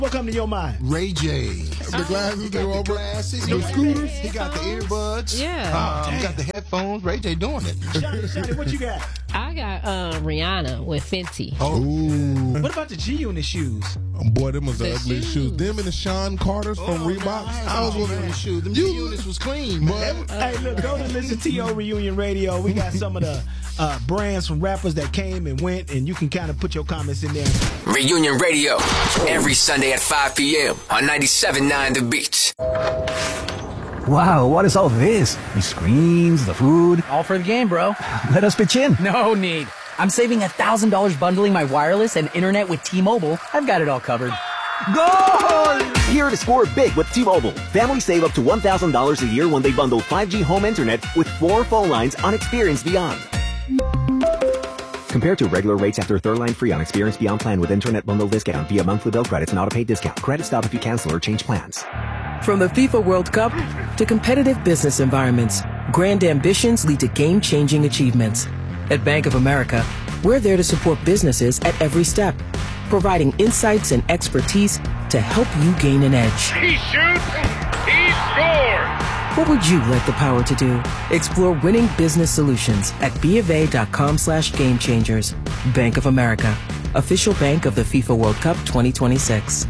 What come to your mind? Ray J. The glasses, they all glasses, the scooters. He got the earbuds. Yeah. He got the headphones. Ray J doing it. Shawty, what you got? I got Rihanna with Fenty. Ooh. What about the G-Unit shoes? Boy, them was the ugliest shoes. Them and the Sean Carters from Reebok. I was looking at the shoes. Them units was clean, man. Hey, look, go to Listen to Your Reunion Radio. We got some of the brands from rappers that came and went, and you can kind of put your comments in there. Reunion Radio, every Sunday at 5 p.m. on 97.9 The Beach. Wow, what is all this? The screens, the food. All for the game, bro. Let us pitch in. No need. I'm saving $1,000 bundling my wireless and internet with T-Mobile. I've got it all covered. Goal! Here to score big with T-Mobile. Families save up to $1,000 a year when they bundle 5G home internet with 4 phone lines on Experience Beyond. Compared to regular rates after third line free on Experience Beyond plan with internet bundle discount via monthly bill credits and auto-pay discount. Credit stop if you cancel or change plans. From the FIFA World Cup to competitive business environments, grand ambitions lead to game-changing achievements. At Bank of America, we're there to support businesses at every step, providing insights and expertise to help you gain an edge. He shoots, he scores! What would you like the power to do? Explore winning business solutions at BofA.com/gamechangers. Bank of America, official bank of the FIFA World Cup 2026.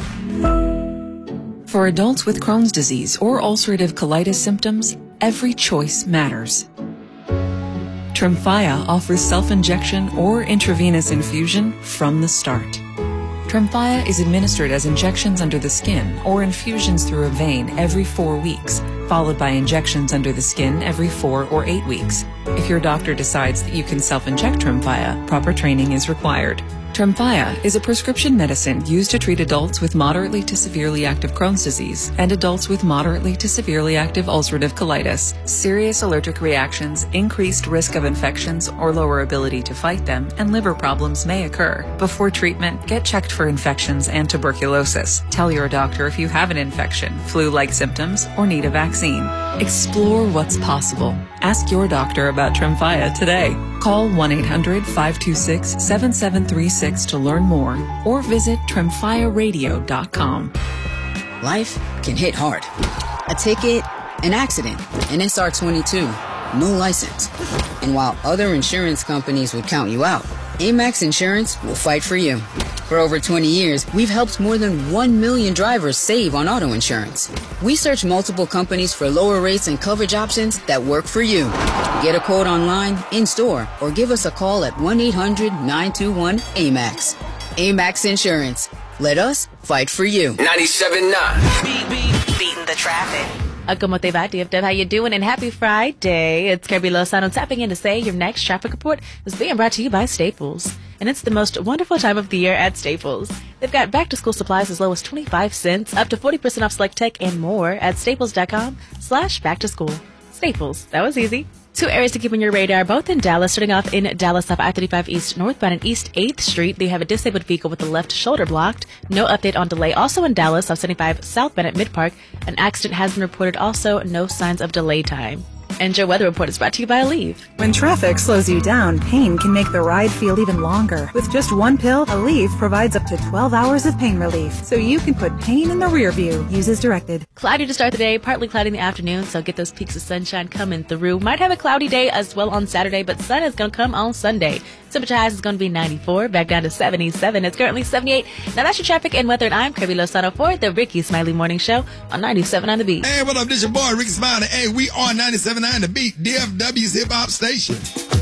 For adults with Crohn's disease or ulcerative colitis symptoms, every choice matters. Tremfya offers self-injection or intravenous infusion from the start. Tremfya is administered as injections under the skin or infusions through a vein every 4 weeks, followed by injections under the skin every 4 or 8 weeks. If your doctor decides that you can self-inject Tremfya, proper training is required. Tremfya is a prescription medicine used to treat adults with moderately to severely active Crohn's disease and adults with moderately to severely active ulcerative colitis. Serious allergic reactions, increased risk of infections or lower ability to fight them, and liver problems may occur. Before treatment, get checked for infections and tuberculosis. Tell your doctor if you have an infection, flu-like symptoms, or need a vaccine. Explore what's possible. Ask your doctor about Tremfya today. Call 1-800-526-7736 to learn more or visit TremfyaRadio.com. Life can hit hard. A ticket, an accident, an SR22, no license. And while other insurance companies would count you out, Amex Insurance will fight for you. For over 20 years, we've helped more than 1 million drivers save on auto insurance. We search multiple companies for lower rates and coverage options that work for you. Get a quote online, in-store, or give us a call at 1-800-921-AMEX. Amex Insurance. Let us fight for you. 97.9. Beating the traffic. Como te va, DFW? How you doing? And happy Friday. It's Kirby Lozano tapping in to say your next traffic report is being brought to you by Staples. And it's the most wonderful time of the year at Staples. They've got back-to-school supplies as low as 25 cents, up to 40% off select tech and more at staples.com/back-to-school. Staples. That was easy. 2 areas to keep on your radar, both in Dallas. Starting off in Dallas off I-35 East northbound and East 8th Street. They have a disabled vehicle with the left shoulder blocked. No update on delay. Also in Dallas off 75 southbound at Mid-Park. An accident has been reported. Also, no signs of delay time. And your weather report is brought to you by Aleve. When traffic slows you down, pain can make the ride feel even longer. With just one pill, Aleve provides up to 12 hours of pain relief, so you can put pain in the rear view. Use as directed. Cloudy to start the day, partly cloudy in the afternoon, so get those peaks of sunshine coming through. Might have a cloudy day as well on Saturday, but sun is going to come on Sunday. Temperature highs is going to be 94, back down to 77. It's currently 78. Now that's your traffic and weather, and I'm Kirby Lozano for the Ricky Smiley Morning Show on 97.9 The Beat. Hey, what up? This your boy, Ricky Smiley. Hey, we are 97.9 The Beat, DFW's hip-hop station.